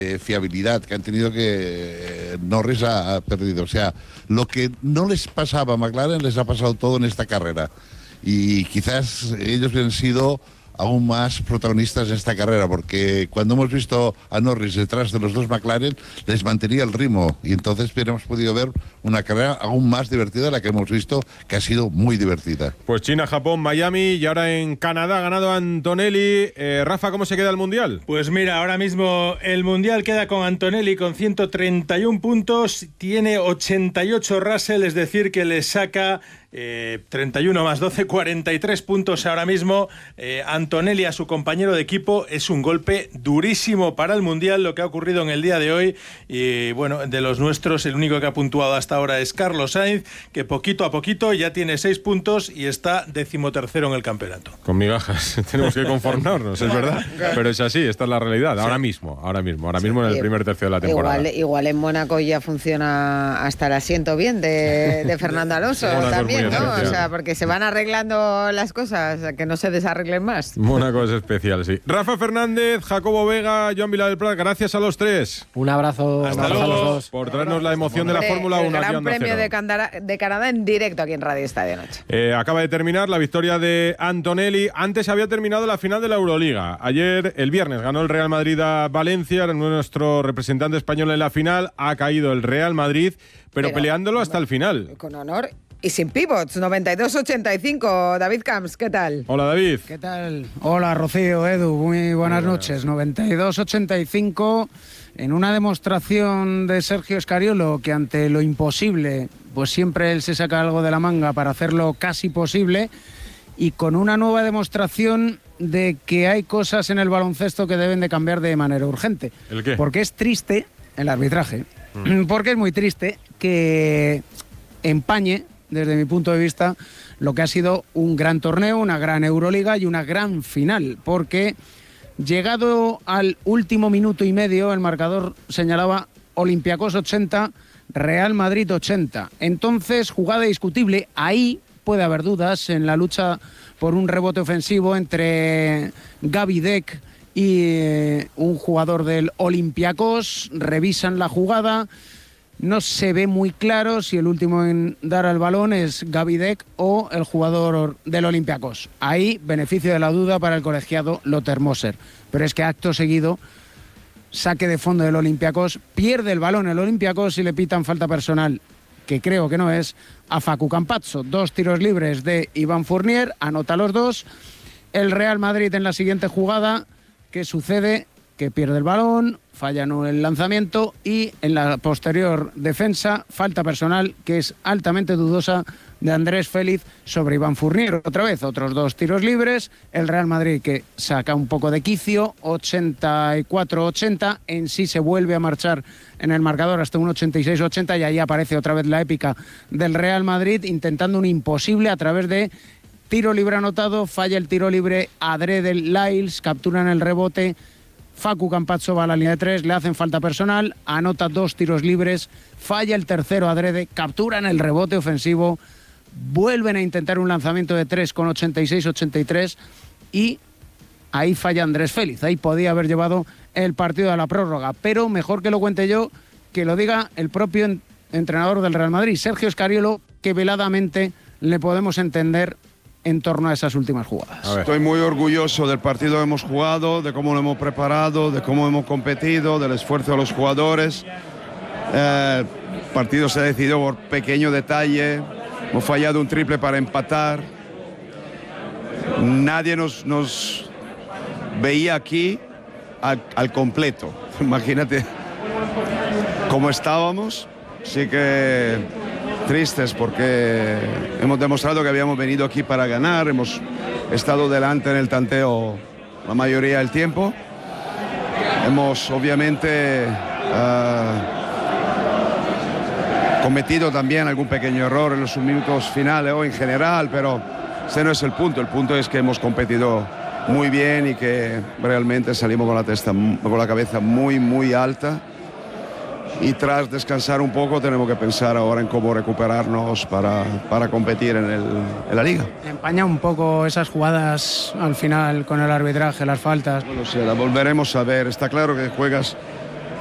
fiabilidad que han tenido que Norris ha perdido. O sea, lo que no les pasaba a McLaren les ha pasado todo en esta carrera. Y quizás ellos han sido aún más protagonistas en esta carrera, porque cuando hemos visto a Norris detrás de los dos McLaren, les mantenía el ritmo y entonces hubiéramos podido ver una carrera aún más divertida de la que hemos visto, que ha sido muy divertida. Pues China, Japón, Miami y ahora en Canadá ha ganado Antonelli. Rafa, ¿cómo se queda el Mundial? Pues mira, ahora mismo el Mundial queda con Antonelli con 131 puntos, tiene 88 Russell, es decir que le saca 31 más 12, 43 puntos ahora mismo. Antonelli a su compañero de equipo. Es un golpe durísimo para el Mundial lo que ha ocurrido en el día de hoy. Y bueno, de los nuestros el único que ha puntuado hasta ahora es Carlos Sainz, que poquito a poquito ya tiene 6 puntos y está 13º en el campeonato. Con migajas, tenemos que conformarnos, es verdad, pero es así, esta es la realidad, ahora mismo en el primer tercio de la temporada. Igual en Mónaco ya funciona hasta el asiento bien de Fernando Alonso también, ¿no? O sea, porque se van arreglando las cosas, que no se desarreglen más. Mónaco es especial, sí. Rafa Fernández, Jacobo Vega, Joan Villar del Prat, gracias a los tres. Un abrazo. Hasta luego. A los dos. Por traernos la emoción de la Fórmula 1. El Gran Premio de Canadá en directo aquí en Radio Estadio Noche. Acaba de terminar la victoria de Antonelli. Antes había terminado la final de la Euroliga. Ayer, el viernes, ganó el Real Madrid a Valencia. Nuestro representante español en la final. Ha caído el Real Madrid, pero peleándolo hasta el final. Con honor y sin pivots. 92-85. David Camps, ¿qué tal? Hola, David. ¿Qué tal? Hola, Rocío, Edu. Muy buenas noches. 92-85. En una demostración de Sergio Scariolo, que ante lo imposible, pues siempre él se saca algo de la manga para hacerlo casi posible, y con una nueva demostración de que hay cosas en el baloncesto que deben de cambiar de manera urgente. ¿El qué? Porque es triste el arbitraje, porque es muy triste que empañe, desde mi punto de vista, lo que ha sido un gran torneo, una gran Euroliga y una gran final, porque llegado al último minuto y medio, el marcador señalaba Olympiacos 80, Real Madrid 80. Entonces, jugada discutible. Ahí puede haber dudas en la lucha por un rebote ofensivo entre Gaby Deck y un jugador del Olympiacos. Revisan la jugada. No se ve muy claro si el último en dar al balón es Gaby Deck o el jugador del Olympiacos. Ahí, beneficio de la duda para el colegiado Lothar Moser. Pero es que acto seguido, saque de fondo del Olympiacos, pierde el balón el Olympiacos y le pitan falta personal, que creo que no es, a Facu Campazzo. 2 tiros libres de Iván Fournier, anota los 2. El Real Madrid en la siguiente jugada, ¿qué sucede? Que pierde el balón, falla en el lanzamiento y en la posterior defensa, falta personal que es altamente dudosa de Andrés Félix sobre Iván Fournier. Otra vez, otros 2 tiros libres. El Real Madrid que saca un poco de quicio, 84-80. En sí se vuelve a marchar en el marcador hasta un 86-80 y ahí aparece otra vez la épica del Real Madrid intentando un imposible a través de tiro libre anotado. Falla el tiro libre adrede Lyles, capturan el rebote. Facu Campazzo va a la línea de 3, le hacen falta personal, anota 2 tiros libres, falla el tercero adrede, capturan el rebote ofensivo, vuelven a intentar un lanzamiento de 3 con 86-83 y ahí falla Andrés Félix. Ahí podía haber llevado el partido a la prórroga, pero mejor que lo cuente yo, que lo diga el propio entrenador del Real Madrid, Sergio Scariolo, que veladamente le podemos entender en torno a esas últimas jugadas. Estoy muy orgulloso del partido que hemos jugado, de cómo lo hemos preparado, de cómo hemos competido, del esfuerzo de los jugadores. El partido se decidió por pequeño detalle, hemos fallado un triple para empatar. Nadie nos veía aquí al completo. Imagínate cómo estábamos. Así que tristes porque hemos demostrado que habíamos venido aquí para ganar, hemos estado delante en el tanteo la mayoría del tiempo. Hemos obviamente cometido también algún pequeño error en los minutos finales o en general, pero ese no es el punto es que hemos competido muy bien y que realmente salimos con la cabeza muy, muy alta. Y tras descansar un poco tenemos que pensar ahora en cómo recuperarnos para competir en la Liga. Empaña un poco esas jugadas al final con el arbitraje, las faltas. No sé, la volveremos a ver. Está claro que juegas